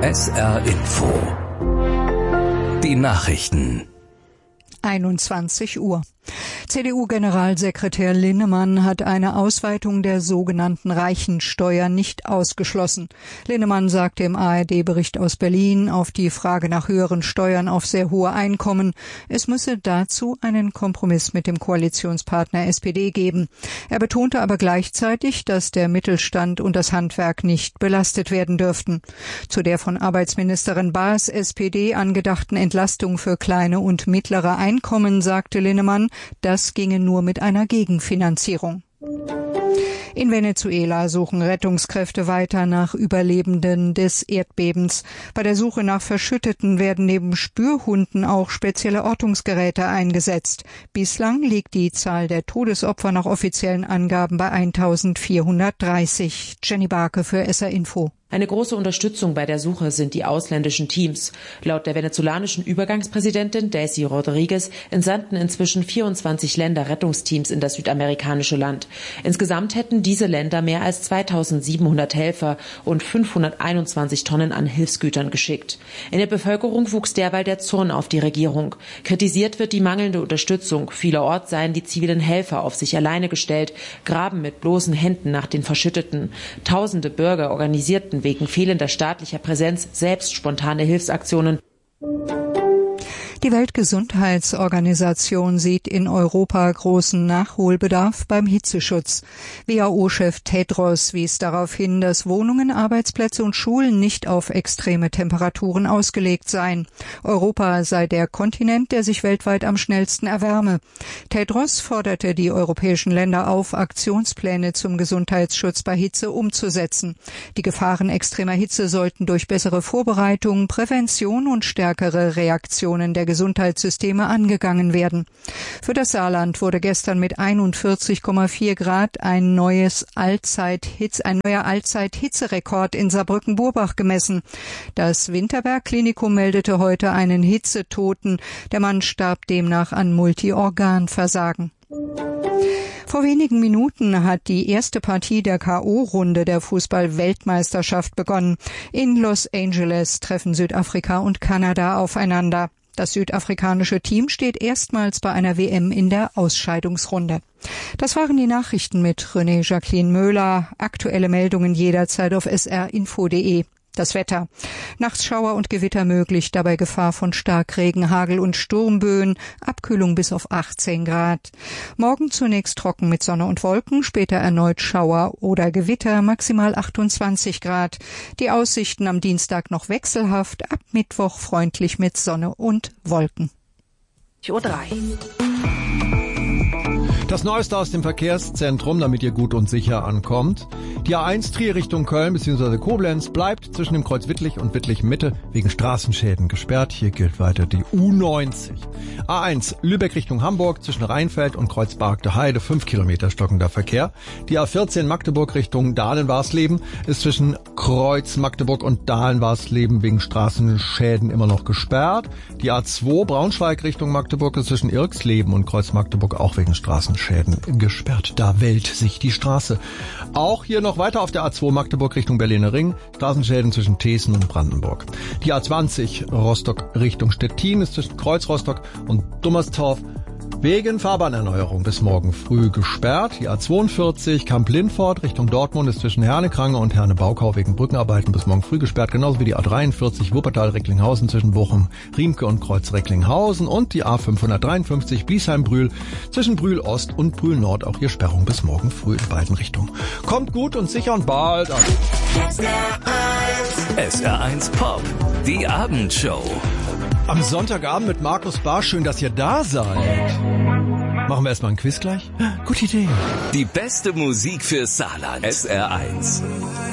SR Info. Die Nachrichten. 21 Uhr. CDU-Generalsekretär Linnemann hat eine Ausweitung der sogenannten Reichensteuer nicht ausgeschlossen. Linnemann sagte im ARD-Bericht aus Berlin auf die Frage nach höheren Steuern auf sehr hohe Einkommen, es müsse dazu einen Kompromiss mit dem Koalitionspartner SPD geben. Er betonte aber gleichzeitig, dass der Mittelstand und das Handwerk nicht belastet werden dürften. Zu der von Arbeitsministerin Baas SPD angedachten Entlastung für kleine und mittlere Einkommen sagte Linnemann, das ginge nur mit einer Gegenfinanzierung. In Venezuela suchen Rettungskräfte weiter nach Überlebenden des Erdbebens. Bei der Suche nach Verschütteten werden neben Spürhunden auch spezielle Ortungsgeräte eingesetzt. Bislang liegt die Zahl der Todesopfer nach offiziellen Angaben bei 1430. Jenny Barke für SR Info. Eine große Unterstützung bei der Suche sind die ausländischen Teams. Laut der venezolanischen Übergangspräsidentin Daisy Rodriguez entsandten inzwischen 24 Länder Rettungsteams in das südamerikanische Land. Insgesamt hätten diese Länder mehr als 2700 Helfer und 521 Tonnen an Hilfsgütern geschickt. In der Bevölkerung wuchs derweil der Zorn auf die Regierung. Kritisiert wird die mangelnde Unterstützung. Vielerorts seien die zivilen Helfer auf sich alleine gestellt, graben mit bloßen Händen nach den Verschütteten. Tausende Bürger organisierten wegen fehlender staatlicher Präsenz selbst spontane Hilfsaktionen. Die Weltgesundheitsorganisation sieht in Europa großen Nachholbedarf beim Hitzeschutz. WHO-Chef Tedros wies darauf hin, dass Wohnungen, Arbeitsplätze und Schulen nicht auf extreme Temperaturen ausgelegt seien. Europa sei der Kontinent, der sich weltweit am schnellsten erwärme. Tedros forderte die europäischen Länder auf, Aktionspläne zum Gesundheitsschutz bei Hitze umzusetzen. Die Gefahren extremer Hitze sollten durch bessere Vorbereitung, Prävention und stärkere Reaktionen der Gesundheitssysteme angegangen werden. Für das Saarland wurde gestern mit 41,4 Grad ein neuer Allzeit-Hitzerekord in Saarbrücken-Burbach gemessen. Das Winterberg-Klinikum meldete heute einen Hitzetoten. Der Mann starb demnach an Multiorganversagen. Vor wenigen Minuten hat die erste Partie der K.O.-Runde der Fußball-Weltmeisterschaft begonnen. In Los Angeles treffen Südafrika und Kanada aufeinander. Das südafrikanische Team steht erstmals bei einer WM in der Ausscheidungsrunde. Das waren die Nachrichten mit René Jacqueline Möhler. Aktuelle Meldungen jederzeit auf srinfo.de. Das Wetter. Nachts Schauer und Gewitter möglich, dabei Gefahr von Starkregen, Hagel und Sturmböen, Abkühlung bis auf 18 Grad. Morgen zunächst trocken mit Sonne und Wolken, später erneut Schauer oder Gewitter, maximal 28 Grad. Die Aussichten am Dienstag noch wechselhaft, ab Mittwoch freundlich mit Sonne und Wolken. 3:03. Das Neueste aus dem Verkehrszentrum, damit ihr gut und sicher ankommt. Die A1 Trier Richtung Köln bzw. Koblenz bleibt zwischen dem Kreuz Wittlich und Wittlich Mitte wegen Straßenschäden gesperrt. Hier gilt weiter die U90. A1 Lübeck Richtung Hamburg zwischen Rheinfeld und Kreuz Bargte Heide 5 Kilometer stockender Verkehr. Die A14 Magdeburg Richtung Dahlen-Warsleben ist zwischen Kreuz Magdeburg und Dahlen-Warsleben wegen Straßenschäden immer noch gesperrt. Die A2 Braunschweig Richtung Magdeburg ist zwischen Irksleben und Kreuz Magdeburg auch wegen Straßenschäden gesperrt. Da wellt sich die Straße. Auch hier noch weiter auf der A2 Magdeburg Richtung Berliner Ring. Straßenschäden zwischen Thesen und Brandenburg. Die A20 Rostock Richtung Stettin ist zwischen Kreuz Rostock und Dummerstorf wegen Fahrbahnerneuerung bis morgen früh gesperrt. Die A42 Kamp-Lindfort Richtung Dortmund ist zwischen Herne-Krange und Herne-Baukau wegen Brückenarbeiten bis morgen früh gesperrt. Genauso wie die A43 Wuppertal-Recklinghausen zwischen Bochum, Riemke und Kreuz-Recklinghausen und die A553 Biesheim-Brühl zwischen Brühl-Ost und Brühl-Nord. Auch hier Sperrung bis morgen früh in beiden Richtungen. Kommt gut und sicher und bald an. SR1 Pop, die Abendshow. Am Sonntagabend mit Markus Barr. Schön, dass ihr da seid. Machen wir erstmal ein Quiz gleich? Gute Idee. Die beste Musik für Saarland. SR1.